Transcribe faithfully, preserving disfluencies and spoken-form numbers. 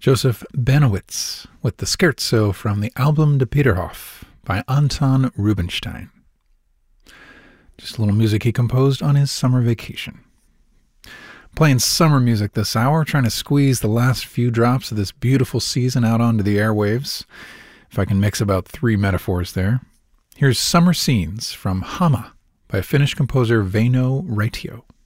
Joseph Benowitz with the Scherzo from the Album de Peterhof by Anton Rubinstein. Just a little music he composed on his summer vacation. Playing summer music this hour, trying to squeeze the last few drops of this beautiful season out onto the airwaves. If I can mix about three metaphors there. Here's Summer Scenes from Hama by Finnish composer Väinö Raitio.